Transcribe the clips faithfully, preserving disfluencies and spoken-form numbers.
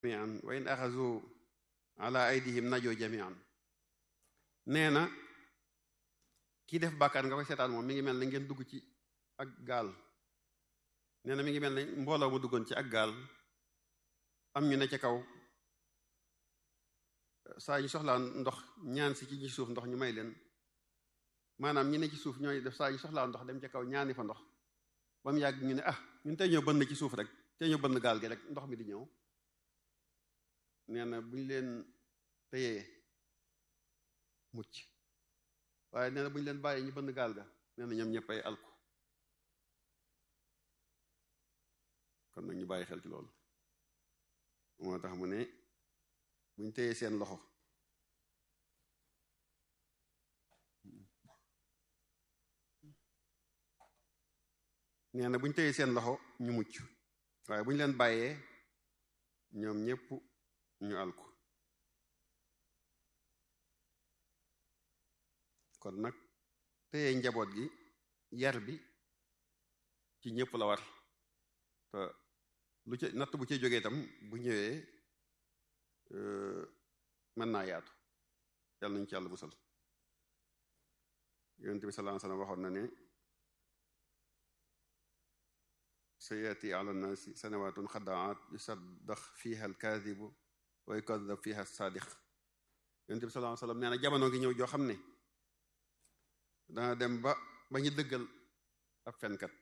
jamian wa in axazu ala aydihim najoo jamian. nee na kii def bàkkaar nga koy seetaan moom mi ngi mel ne ngeen dugg ci ak gaal. nee na mi ngi mel ne mbooloo mu duggoon ci ak gaal am ñu ne ca kaw saa ñu soxlaa ndox ñaan si ci suuf ndox ñu may leen, maanaam ñi ne ci suuf ñooy def saa ñu soxlaa ndox dem ca kaw ñaani fa ndox ba mu yàgg ñu ne ah ñun tey ñoo bënn ci suuf rek tey ñoo bënn gaal gi rek ndox mi di ñëw. nee na bu ñu leen téyee mucc, waaye nee na bu ñu leen bàyyee ñu bënn gaal ga nee na ñoom ñëpp ay alku. kon nag ñu bàyyi xel ci loolu. moo tax mu ne bu ñu téyee seen loxo nee na bu ñu téyee seen loxo ñu mucc, waaye bu ñu leen bàyyee ñoom ñépp ñu alku. kon nag téye njaboot gi yar bi ci ñépp la war, te lu ca natt bu ca jógee itam bu ñëwee mën naa yaatu. yàlla nañu ci yàlla musal. yonent bi sallallahu alayhi wasallam waxoon na ne sayati ala nnaasi sanawatun xadaat yusaddax fiha alkaadibu wa yukadab fiha saadiq. yonent bi sallallahu alayhi wasallam nee na jamono ngi ñëw joo xam ne dana dem ba ba ñu dëggal ab fenkat,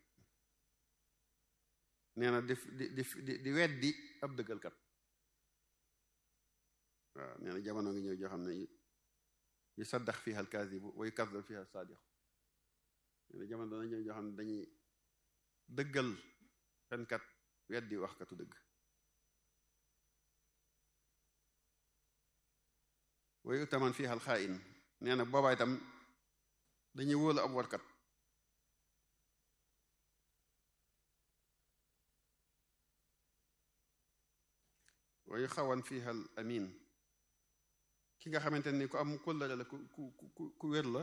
nee na di di di di weddi ab dëggalkat. waaw nee na jamono ngi ñëw joo xam ne yu saddax fiha alkaadibu wa yukadab fiha saadiq. nee na jamono dana ñëw joo xam ne dañuy dëggal fenkat weddi waxkatu dëgg. wa yutaman fiha alxaain. nee na boobaa itam dañuy wóolu ab warkat. wa yuxawan fiha al amin. ki nga xamante ni ku am kóllëre la ku ku ku ku wér la.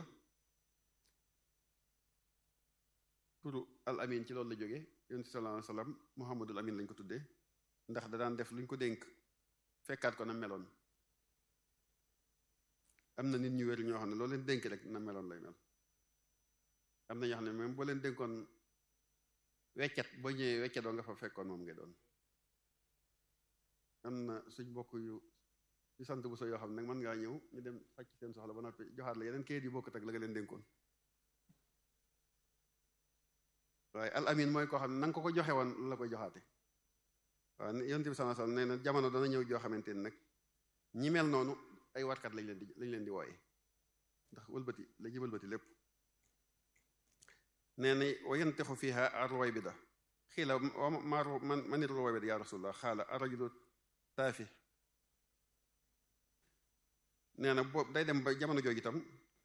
turu al amin ci loolu la jóge. yonent sallallahu alayhi wasallam muhammadul amin lañ ko tuddee, ndax da daan def luñ ko dénk fekkaat ko na meloon. am na nit ñu wér ñoo xam ne loo leen dénk rek na meloon lay mel. am na ñoo xam ne même boo leen dénkoon weccat boo ñëwee weccatoo nga fa fekkoon moom ngay doon. am na suñ bokk yu yu sant bu so yoo xam ne nag mën ngaa ñëw ñu dem faj seen soxla ba noppi joxaat la yeneen kayit yu bokkut ak la nga leen dénkoon. waaye al amin mooy koo xam ne na nga ko ko joxe woon la koy joxaate. waaw yonent bi sallallahu alayhi wasallam nee na jamono dana ñëw joo xamante ni nag ñi mel noonu ay warkat lañ leen di lañ leen di wooye, ndax wëlbati la ji wëlbati lépp. nee na wa yantexu fiha ar-ruwaybida xiila ma man man ar-ruwaybida ya rasulullah xaala ar-rajulu taafi. nee na boobu day dem ba jamono jooju itam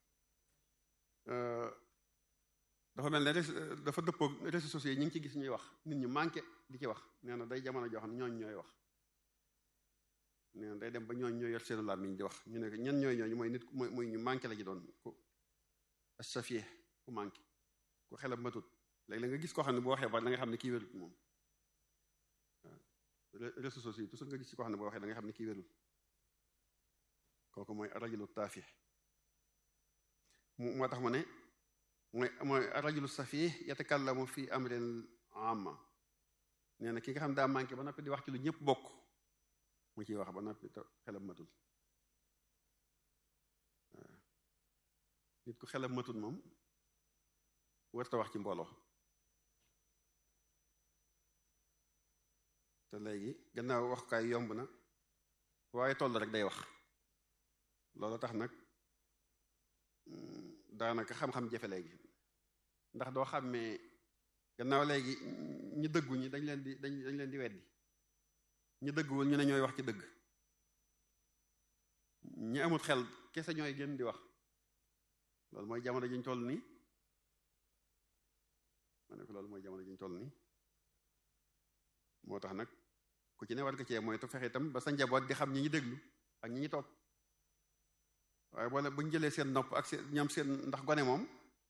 dafa mel ne dafa dëppoo réseaux sociaux yi ñu ngi ci gis ñuy wax nit ñu manqué di ci wax. nee na day jamono joo xam ne ñooñ ñooy wax. nee na day dem ba ñooñ ñooy yor seenu làmmiñ di wax. ñu ne ñan ñooy ñooñu mooy nit mooy mooy ñu manqué la ci doon ku as-safih ku manqué ku xelam matut. léegi la nga gis koo xam ne boo waxee ba da nga xam ne kii wérul moom. waaw réseaux sociaux yi toujours nga gis ci koo xam ne boo waxee da nga xam ne kii wérul. kooku mooy arajulu taafih. moo tax mu ne mooy mooy arajulu safih yatakallamu fi amrin amma. nee na ki nga xam daa manqué ba noppi di wax ci lu ñëpp bokk mu ciy wax ba noppi te xelam matul. waaw nit ku xelam matul moom warta wax ci mbooloo. te léegi gannaaw waxukaay yomb na waaye toll rek day wax. loolu tax nag daanaka xam-xam jafe léegi, ndax doo xàmmee gannaaw léegi ñi dëggu ñi dañ leen di dañ dañ leen di weddi, ñi dëgguwul ñu ne ñooy wax ci dëgg, ñi amul xel kese ñooy gën di wax. loolu mooy jamono ji ñu toll nii. ma ne ko loolu mooy jamono ji ñu toll nii. moo tax nag ku ci ne war nga cee mooy te fexe itam ba sa njaboot di xam ñi ñi déglu ak ñi ñi toog. waaye boole bu ñu jëlee seen nopp ak seen ñam seen ndax gone moom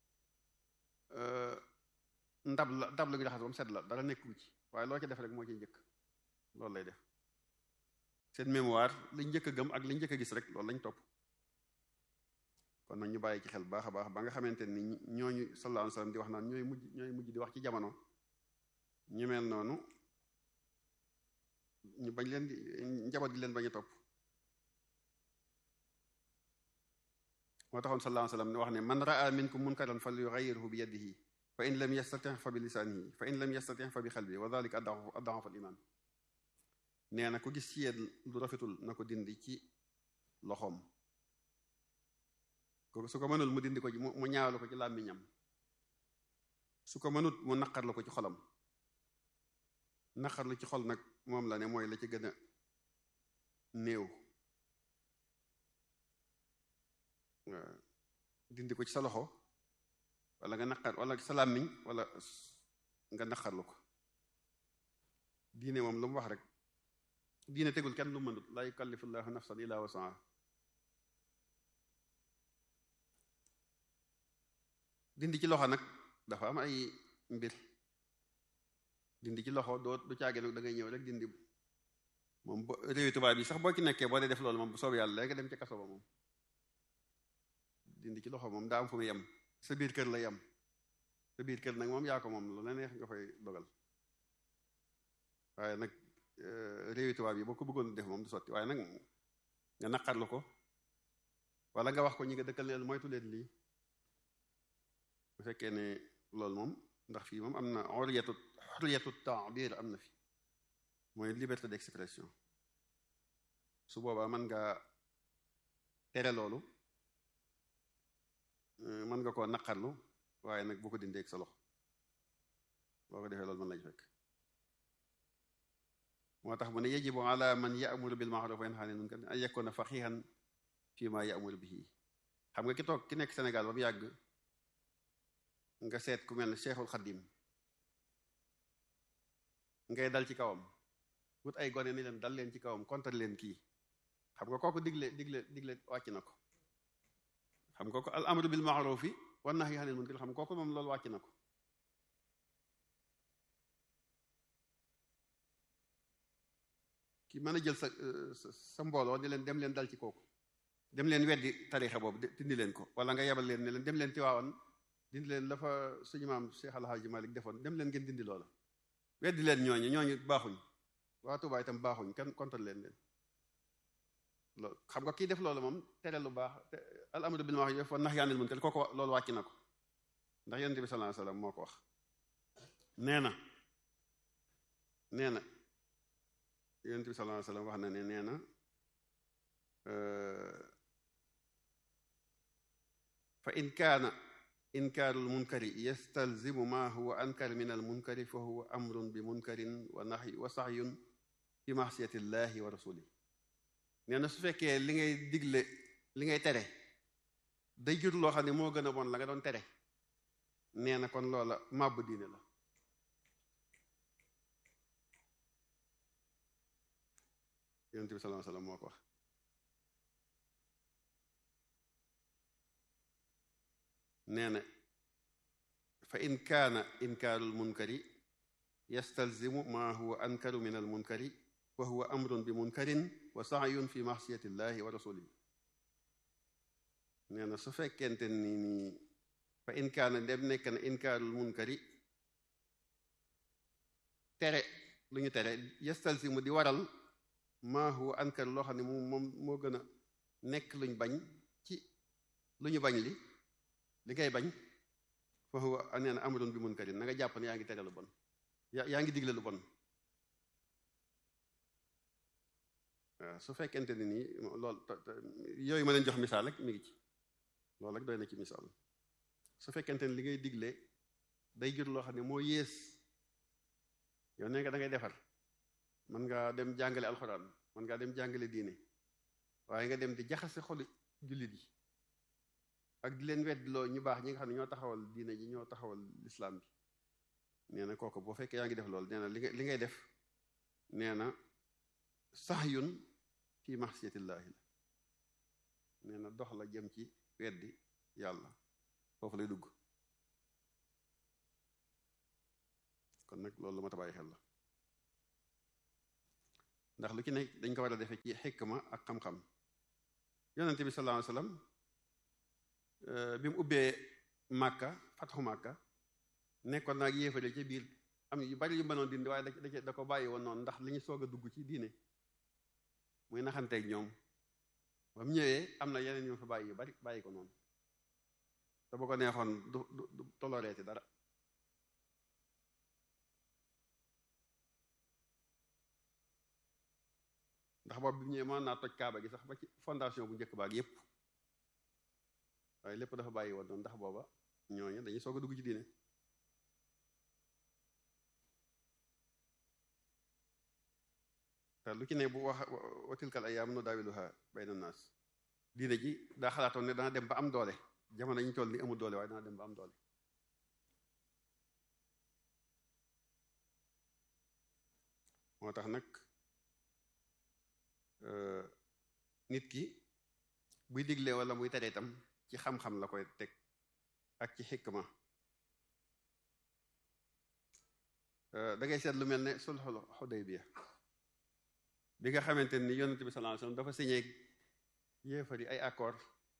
ndab la ndab la gi raxas ba mu set la dara nekku ci, waaye loo ci def rek moo ci njëkk loolu lay def. seen mémoire lañ njëkk a gëm ak lañ njëkk a gis rek loolu lañ topp. kon nag ñu bàyyi ci xel baax a baax ba nga xamante ni ñooñu sallallahu alayhi wasallam di wax naan ñooy mujj ñooy mujj di wax ci jamono ñu mel noonu ñu bañ leen di njaboot gi leen bañ a topp. moo taxoon sallallahu alayhi wasallam ne wax ne man ra'a minkum munkaran falyughayyirhu bi yadihi fa in lam yastati' fa bi lisanihi fa in lam yastati' fa bi qalbihi wa dhalika ad'afu al-iman. nee na ku gis ci yéen lu rafetul na ko dindi ci loxoom, su ko mënul mu dindi ko ci mu ñaawlu ko ci làmmiñam, su ko mënut mu naqarlu ko ci xolam. naqarlu ci xol nag moom la ne mooy la ci gën a néew. dindi ko ci sa loxo wala nga naqar wala sa làmmiñ wala nga naqarlu ko. diine moom lu mu wax rek diine tegul kenn lu mënut, laa yukallifu llaahu nafsan illaa wus'ahaa. dindi ci loxo nag dafa am ay mbir. dindi ci loxo doo du caage nag da ngay ñëw rek dindi moom bo réewi tubaab yi sax boo ci nekkee boo dee def loolu moom bu soobee yàlla léegi dem ci kaso ba moom. dindi ci loxo moom daa am fu mu yem, sa biir kër la yem. sa biir kër nag moom yaa ko moom lu la neex nga fay dogal. waaye nag réewi tubaab yi boo ko bëggoon def moom du sotti. waaye nag nga naqarlu ko wala nga wax ko ñi nga dëkkal leen moytu leen lii. bu fekkee ne loolu moom ndax fii moom am na xurriyatu xurriyatu ta'bir am na fi, mooy liberté d'expression. su boobaa mën nga tere loolu, mën nga koo naqarlu, waaye nag bu ko dindee ak sa loxo. boo ko defee loolu mën lañ fekk. moo tax mu ne yajibu ala man ya'muru bil ma'ruf wa yanha 'anil munkar an yakuna faqihan fi ma ya'muru bihi. xam nga ki toog ki nekk Sénégal ba mu yàgg nga seet ku mel ne Cheikhul Khadim ngay dal ci kawam, wut ay gone ni leen dal leen ci kawam kontar leen kii. xam nga kooku digle digle digle wàcc na ko. xam nga kooku al amru bil ma'rufi wan nahyi 'anil munkar, xam nga kooku moom loolu wàcc na ko. ki mën a jël sa sa mbooloo ni leen dem leen dal ci kooku, dem leen weddi tarixa boobu dindi leen ko, wala nga yebal leen ne leen dem leen Tiwaawan dindi leen la fa suñu maam Cheikh Al Hadji Malick defoon, dem leen ngeen dindi loola. weddi leen ñooñu ñooñu baaxuñ, waa Tuubaa itam baaxuñ, kenn kontal leen leen. loolu xam nga kii def loolu moom tere lu baax al amru bil ma'ruf wa nahyi 'anil munkar kooku loolu wàcc na ko, ndax Yonent bi sallallahu alayhi wasallam moo ko wax. nee na nee na Yonent bi sallallahu alayhi wasallam wax na ne nee na fa in kaana inkaarul munkari yastalzimu ma huwa ankar min al munkari fa huwa amrun bi munkarin wa nahyi wa sahyun fi ma'siyati llahi wa rasuli. nee na su fekkee li ngay digle li ngay tere day jur loo xam ne moo gën a bon la nga doon tere, nee na kon loola màbb diine la. Yonent bi sallallahu alayhi wasallam moo ko wax. nee na fa in kaana inkaarul munkari yastalzimu ma huwa ankaru min al munkari fa huwa amrun bi munkarin wa sa'yun fi ma'siyati llahi wa rasulihi. nee na su fekkente ni nii fa in kaana dem nekk na inkaarul munkari tere lu ñu tere yastalzimu di waral ma huwa ankar loo xam ne moom moom moo gën a nekk luñ bañ ci lu ñu bañ li li ngay bañ fa huwa nee na amrun bi munkarin, na nga jàpp ne yaa ngi tere lu bon, yaa yaa ngi digle lu bon. waaw su fekkente ne nii loolu yooyu ma leen jox misaal rek mi ngi ci loolu rek doy na ci misaal. su fekkente ne li ngay digle day jur loo xam ne moo yées, yow nee nga da ngay defar, mën ngaa dem jàngale alxuraan, mën ngaa dem jàngale diine, waaye nga dem di jaxase xoli jullit yi ak di leen weddiloo ñu baax ñi nga xam ne ñoo taxawal diine ji ñoo taxawal lislaam bi. nee na kooku boo fekkee yaa ngi def loolu nee na li ngay li ngay def nee na sahyun fi ma'siyatillahi la, nee na dox la jëm ci weddi yàlla, foofu lay dugg. kon nag loolu la ma ta bàyyi xel la. ndax lu ci nekk dañ ko war a defee ci xikma ak xam-xam yonente bi sallallahu alayhi wasallam bi mu ubbee màkka fatxu màkka nekkoon naag yéefare ci biir am yu bari yu mënoon dindi waaye da da ko bàyyi woon noonu ndax li ñu soog a dugg ci diine muy naxanteeg ñoom ba mu ñëwee am na yeneen yu fa bàyyi yu bari bàyyi ko noonu te bu ko neexoon du du du toloreeti dara ndax boobu bi mu ñëwee mën naa toj kaaba gi sax ba ci fondation bu njëkk baag yépp waaye lépp dafa bàyyi woon noonu ndax booba ñooñu dañuy soog a dugg ci diine te lu ci ne bu wax wa tilkal ayyaam nudaawiluhaa bayna naas diine ji daa xalaatoon ne dana dem ba am doole jamono ñu toll ni amul doole waaye dana dem ba am doole moo tax nag nit ki buy digle wala muy tere itam ci xam-xam la koy teg ak ci xikma da ngay seet lu mel ne sulhul Hudaybiya bi nga xamante ni yonent bi sallallahu alayhi wasallam dafa signé yéefar yi ay accord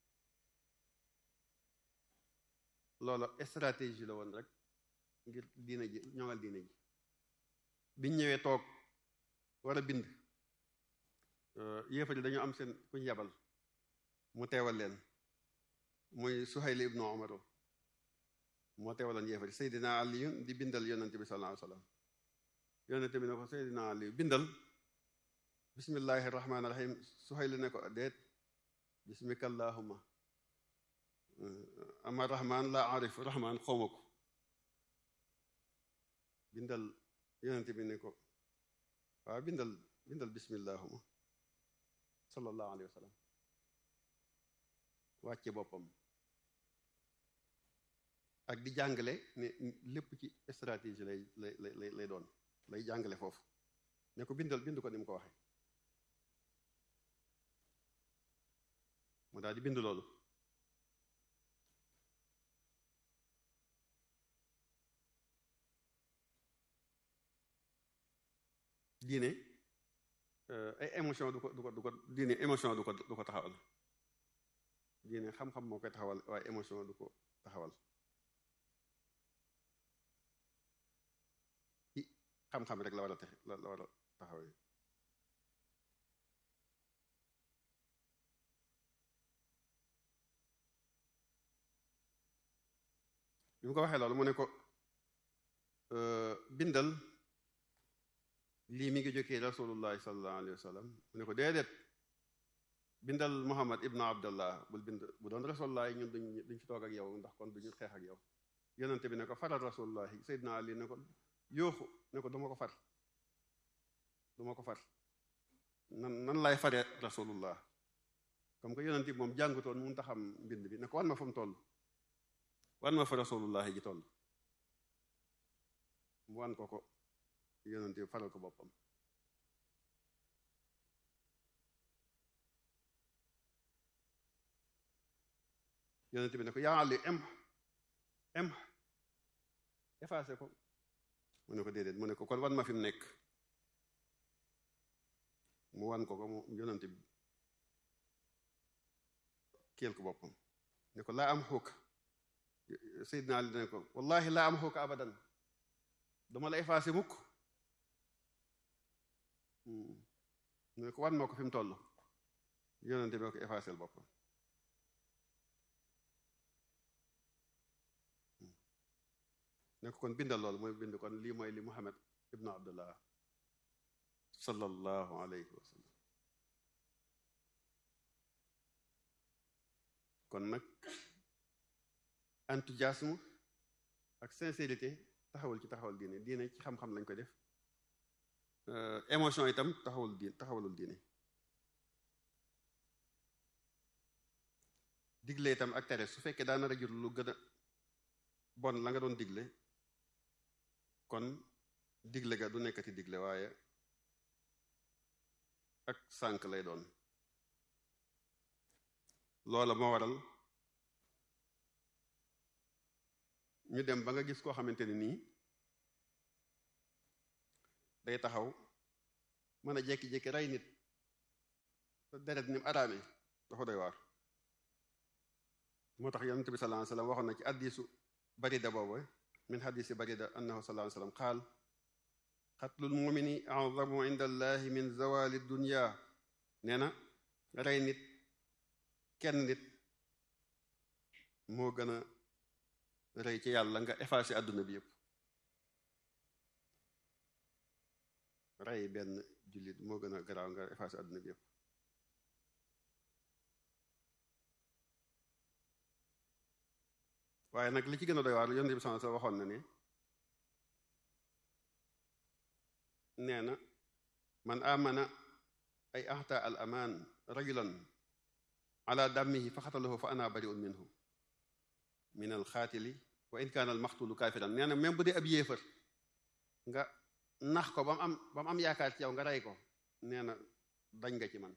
loolu stratégie la woon rek ngir diina ji ñoŋal diina ji biñ ñëwee toog war a bind yéefar yi dañoo am seen kuñ yabal mu teewal leen muy Suhayl ibnu Umar moo teewaloon yéefar yi Seydina Ali di bindal yonent bi sallallahu alayhi wasallam yonent bi ne ko Seydina Ali bindal bismillahi rahmaani rahim Suhayl ne ko déet bismika allahumma ama rahman la arif rahman xawma ko bindal yonent bi ne ko waaw bindal bindal bismillahuma sallallahu alayhi wa sallam wàcce boppam ak di jàngale ne lépp ci stratégie lay lay lay lay doon lay jàngale foofu ne ko bindal bind ko ni mu ko waxee mu daal di bind loolu diine ay émotion du ko du ko du ko diine émotion du ko du ko taxawal diine xam-xam moo koy taxawal waaye émotion du ko taxawal ci xam-xam rek la war a tax la war a taxawee bi mu ko waxee loolu mu ne ko bindal lii mi ngi jógee rasulullahi sallallahu alayhi wa sallam mu ne ko déedéet bindal Muhammad ibnu Abdallah bul bind bu doon rasulullahi ñun duñ duñ ci toog ak yow ndax kon duñu xeex ak yow yonente bi ne ko faral rasulullahi Seydina Ali ne ko yooxu ne ko duma ko far duma ko far nan nan lay fare rasulullah comme que yonente bi moom jàngutoon mun ta xam mbind bi ne ko wan ma fa mu toll wan ma fa rasulullahi ji toll mu wan ko ko yonent bi faral ko boppam yonent bi ne ko yaa Ali em em effacé ko mu ne ko déedéet mu ne ko kon wan ma fi mu nekk mu wan ko ko mu yonent bi kéel ko boppam ne ko laa am xuuka Seydina Ali ne ko wallahi laa am xuuka abadan dama la effacé mukk mu ne ko wan moo ko fi mu toll yonente bi ko effacé boppam ne ko kon bindal loolu mooy bind kon lii mooy li Muhammad ibnu Abdullah sallallahu alayhi wa sallam kon nag enthousiasme ak sincérité taxawul ci taxawal diine diine ci xam-xam lañ ko def émotion itam taxawul diine taxawalul diine digle itam ak tere su fekkee daa nar a jur lu gën a bon la nga doon digle kon digle ga du nekkati digle waaye ak sànk lay doon loola moo waral ñu dem ba nga gis koo xamante ni nii day taxaw mën a jékki-jékki rey nit te deret ni mu araame dafa doy waar. moo tax yonent bi sallallahu alayhi wasallam waxoon na ci hadiisu barida boobu min hadiisi barida annahu sallallahu alayhi wasallam qaal qatlul mu'mini a'zamu inda allahi min zawali dunya nee na rey nit kenn nit moo gën a rey ci yàlla nga effacé àdduna bi yëpp. rey benn jullit moo gën a garaaw nga effacé àdduna bi yëpp. waaye nag li ci gën a doy waar yonent bi sallallahu alayhi wasallam waxoon na ne nee na man amana ay ahta al aman rajulan ala dammihi fa xatalahu fa ana bari'un minhu min al xaatili wa in kaana al maxtulu kaafiran nee na même bu dee ab yéefar nga nax ko ba mu am ba mu am yaakaar ci yow nga rey ko nee na dañ nga ci man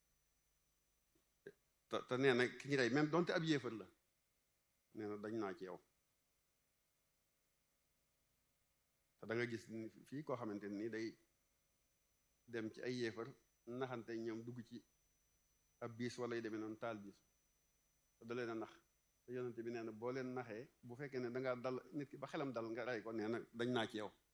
te te nee na ki ñu rey même donte ab yéefar la nee na dañ naa ci yow. te da nga gis fii koo xamante ni day dem ci ay yéefar naxante ñoom dugg ci ab biis wala yu demee noonu taal biis te da leen a nax te yonente bi nee na boo leen naxee bu fekkee ne dangaa dal nit ki ba xelam dal nga rey ko nee na dañ naa ci yow.